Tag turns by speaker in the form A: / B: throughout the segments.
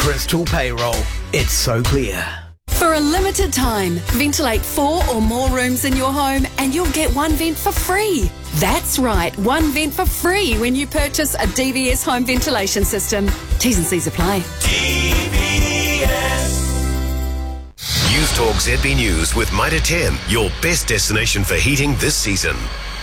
A: Crystal Payroll. It's so clear.
B: For a limited time, ventilate 4 or more rooms in your home and you'll get one vent for free. That's right, one vent for free when you purchase a DVS home ventilation system. T's and C's apply.
C: News Talk ZB News with Mitre 10, your best destination for heating this season.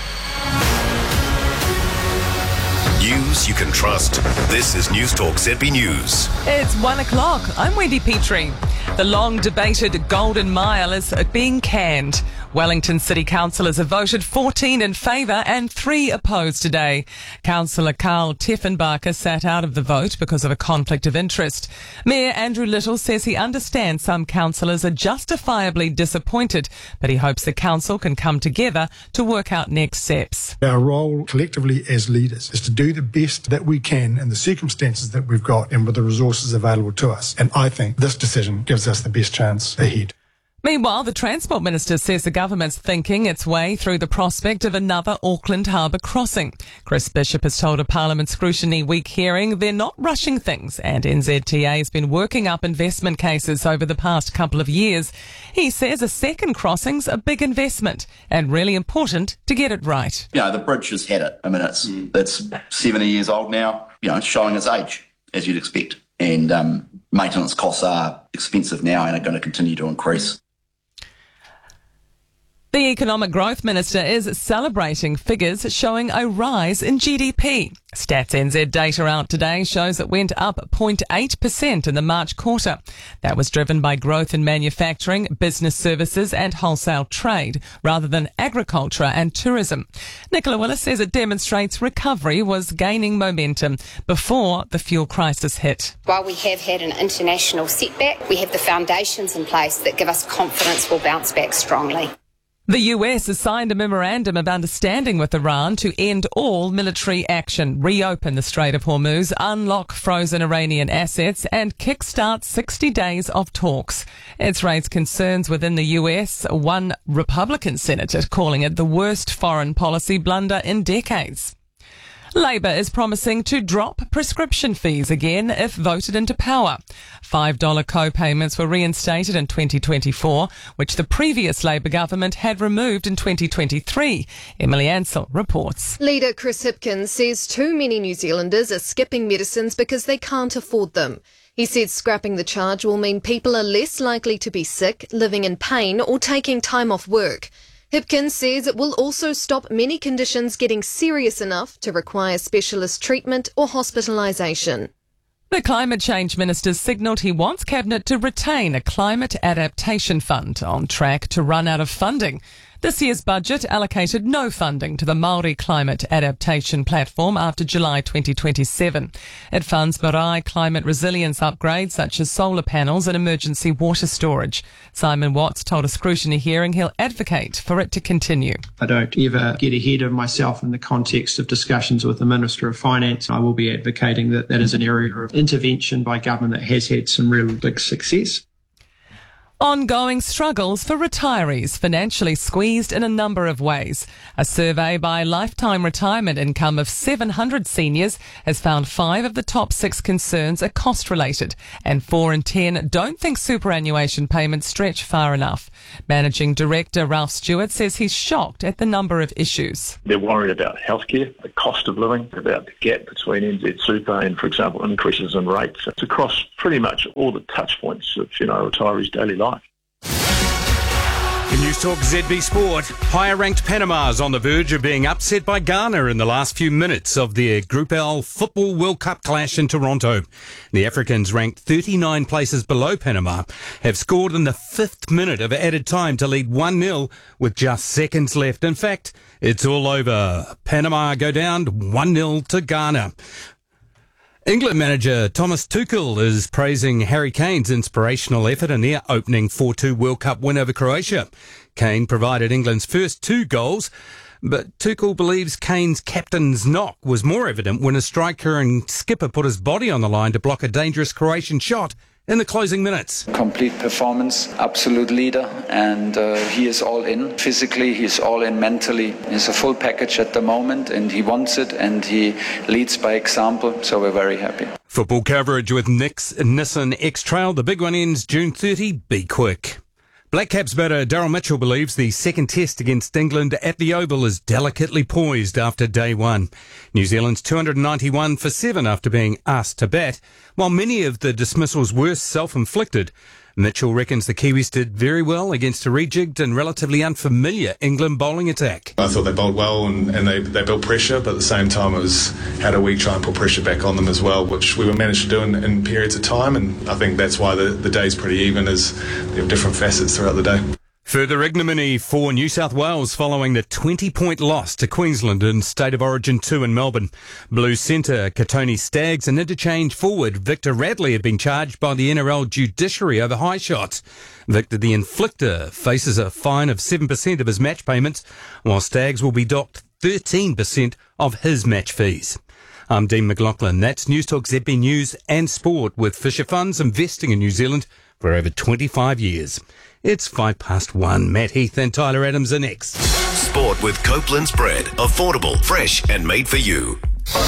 C: News you can trust. This is News Talk ZB News.
D: It's 1 o'clock. I'm Wendy Petrie. The long-debated Golden Mile is being canned. Wellington City councillors have voted 14 in favour and 3 opposed today. Councillor Carl Teffenbacher sat out of the vote because of a conflict of interest. Mayor Andrew Little says he understands some councillors are justifiably disappointed, but he hopes the council can come together to work out next steps.
E: Our role collectively as leaders is to do the best that we can in the circumstances that we've got and with the resources available to us. And I think this decision gives us the best chance ahead.
D: Meanwhile, the Transport Minister says the government's thinking its way through the prospect of another Auckland Harbour crossing. Chris Bishop has told a Parliament Scrutiny Week hearing they're not rushing things, and NZTA has been working up investment cases over the past couple of years. He says a second crossing's a big investment and really important to get it right.
F: You know, the bridge has had it. I mean, it's 70 years old now, you know, it's showing its age, as you'd expect. And maintenance costs are expensive now and are going to continue to increase.
D: The Economic Growth Minister is celebrating figures showing a rise in GDP. Stats NZ data out today shows it went up 0.8% in the March quarter. That was driven by growth in manufacturing, business services and wholesale trade, rather than agriculture and tourism. Nicola Willis says it demonstrates recovery was gaining momentum before the fuel crisis hit.
G: While we have had an international setback, we have the foundations in place that give us confidence we'll bounce back strongly.
D: The US has signed a memorandum of understanding with Iran to end all military action, reopen the Strait of Hormuz, unlock frozen Iranian assets and kickstart 60 days of talks. It's raised concerns within the US, one Republican senator calling it the worst foreign policy blunder in decades. Labour is promising to drop prescription fees again if voted into power. $5 co-payments were reinstated in 2024, which the previous Labour government had removed in 2023. Emily Ansell reports.
H: Leader Chris Hipkins says too many New Zealanders are skipping medicines because they can't afford them. He said scrapping the charge will mean people are less likely to be sick, living in pain or taking time off work. Hipkins says it will also stop many conditions getting serious enough to require specialist treatment or hospitalisation.
D: The Climate Change Minister signalled he wants Cabinet to retain a Climate Adaptation Fund on track to run out of funding. This year's budget allocated no funding to the Māori Climate Adaptation Platform after July 2027. It funds marae climate resilience upgrades such as solar panels and emergency water storage. Simon Watts told a scrutiny hearing he'll advocate for it to continue.
I: I don't ever get ahead of myself in the context of discussions with the Minister of Finance. I will be advocating that is an area of intervention by government that has had some real big success.
D: Ongoing struggles for retirees, financially squeezed in a number of ways. A survey by Lifetime Retirement Income of 700 seniors has found 5 of the top 6 concerns are cost-related, and 4 in 10 don't think superannuation payments stretch far enough. Managing Director Ralph Stewart says he's shocked at the number of issues.
J: They're worried about healthcare, the cost of living, about the gap between NZ Super and, for example, increases in rates. It's across pretty much all the touch points of, retirees' daily life.
K: In News Talk ZB Sport, higher-ranked Panama's on the verge of being upset by Ghana in the last few minutes of their Group L Football World Cup clash in Toronto. The Africans, ranked 39 places below Panama, have scored in the 5th minute of added time to lead 1-0 with just seconds left. In fact, it's all over. Panama go down 1-0 to Ghana. England manager Thomas Tuchel is praising Harry Kane's inspirational effort in their opening 4-2 World Cup win over Croatia. Kane provided England's first 2 goals, but Tuchel believes Kane's captain's knock was more evident when a striker and skipper put his body on the line to block a dangerous Croatian shot in the closing minutes.
L: Complete performance, absolute leader, and he is all in. Physically, he's all in mentally. He's a full package at the moment, and he wants it, and he leads by example, so we're very happy.
K: Football coverage with Nissan X-Trail. The big one ends June 30. Be quick. Black Caps batter Daryl Mitchell believes the second test against England at the Oval is delicately poised after day one. New Zealand's 291 for 7 after being asked to bat. While many of the dismissals were self-inflicted, Mitchell reckons the Kiwis did very well against a rejigged and relatively unfamiliar England bowling attack.
M: I thought they bowled well and they built pressure, but at the same time it was how do we try and put pressure back on them as well, which we managed to do in periods of time, and I think that's why the day's pretty even, as there are different facets throughout the day.
K: Further ignominy for New South Wales following the 20-point loss to Queensland in State of Origin 2 in Melbourne. Blues centre Katoni Staggs and interchange forward Victor Radley have been charged by the NRL judiciary over high shots. Victor, the inflictor, faces a fine of 7% of his match payments, while Staggs will be docked 13% of his match fees. I'm Dean McLaughlin. That's News Talk ZB News and Sport, with Fisher Funds investing in New Zealand for over 25 years. It's 1:05. Matt Heath and Tyler Adams are next.
C: Sport with Copeland's Bread. Affordable, fresh and made for you.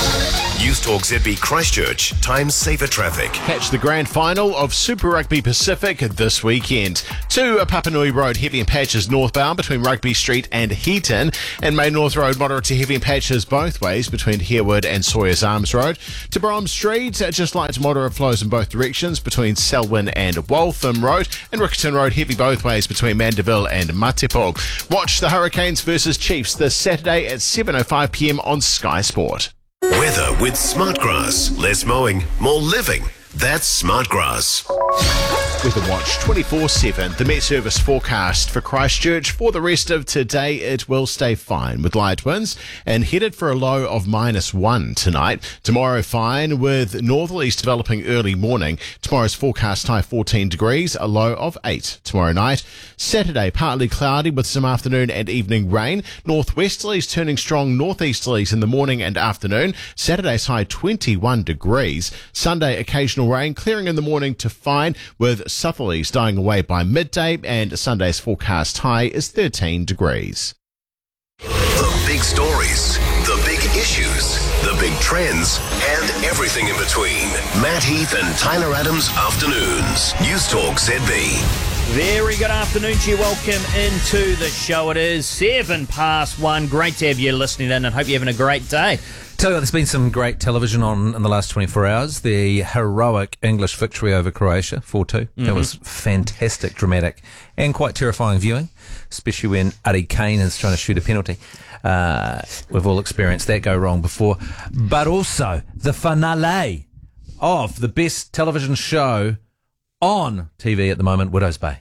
C: News Talk ZB Christchurch. Time saver traffic.
N: Catch the grand final of Super Rugby Pacific this weekend. To Papanui Road, heavy in patches northbound between Rugby Street and Heaton, and May North Road, moderate to heavy in patches both ways between Harewood and Sawyers Arms Road. To Brahms Street, just light to moderate flows in both directions between Selwyn and Waltham Road, and Rickerton Road, heavy both ways between Mandeville and Matipo. Watch the Hurricanes versus Chiefs this Saturday at 7:05 p.m. on Sky Sport.
C: Weather with Smartgrass. Less mowing, more living. That's Smartgrass.
N: Weather Watch 24/7. The Met Service forecast for Christchurch for the rest of today. It will stay fine with light winds and headed for a low of -1 tonight. Tomorrow fine with northerlies developing early morning. Tomorrow's forecast high 14 degrees, a low of 8 tomorrow night. Saturday partly cloudy with some afternoon and evening rain. Northwesterlies turning strong northeasterlies in the morning and afternoon. Saturday's high 21 degrees. Sunday occasional rain, clearing in the morning to fine with southerlies dying away by midday, and Sunday's forecast high is 13 degrees.
C: The big stories, the big issues, the big trends, and everything in between. Matt Heath and Tyler Adams Afternoons. News Talk ZB.
O: Very good afternoon to you. Welcome into the show. It is 1:07. Great to have you listening in, and hope you're having a great day.
P: Tell you what, there's been some great television on in the last 24 hours. The heroic English victory over Croatia, 4-2. That was fantastic, dramatic, and quite terrifying viewing, especially when Harry Kane is trying to shoot a penalty. We've all experienced that go wrong before. But also the finale of the best television show on TV at the moment, Widows Bay.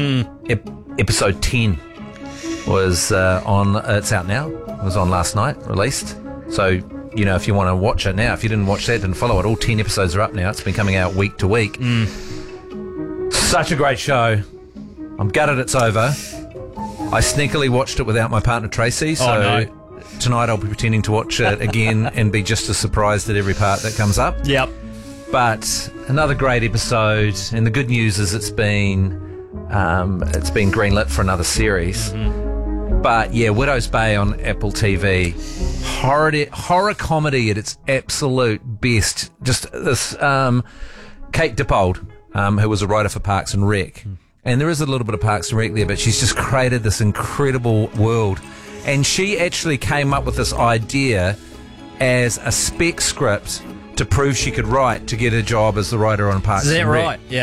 P: Episode 10 was on. It's out now. It was on last night, released. So, you know, if you want to watch it now, if you didn't watch that, didn't follow it, all 10 episodes are up now. It's been coming out week to week. Such a great show. I'm gutted it's over. I sneakily watched it without my partner Tracy, so tonight I'll be pretending to watch it again and be just as surprised at every part that comes up.
O: Yep.
P: But another great episode, and the good news is it's been greenlit for another series. But yeah, Widows Bay on Apple TV, horror comedy at its absolute best. Just this Kate Dippold, who was a writer for Parks and Rec, and there is a little bit of Parks and Rec there, but she's just created this incredible world. And she actually came up with this idea as a spec script to prove she could write to get a job as the writer on Parks and Rec.
O: Is that right? Yeah.